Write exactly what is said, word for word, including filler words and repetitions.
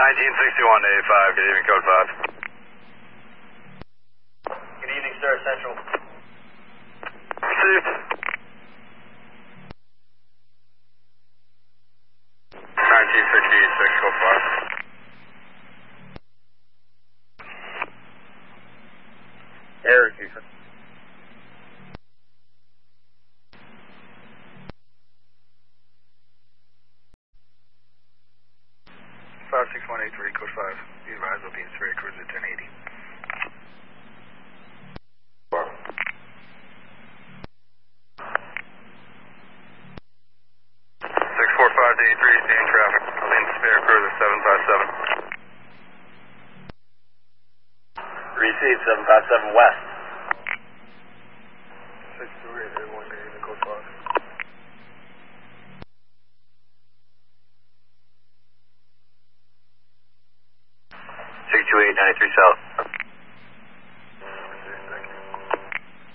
nineteen sixty-one eighty-five, good evening, code five. Good evening, sir, Central. Received. nineteen sixty-six, code five. Error, Chief. five six one eight three, code five. Be advised will be in Surrey Cruiser ten eighty. six four five to eighty-three, seeing traffic. I'll in spare cruiser seven five seven. Received, seven five seven West. six two eight eight one, good evening, code five. six two eight ninety-three South.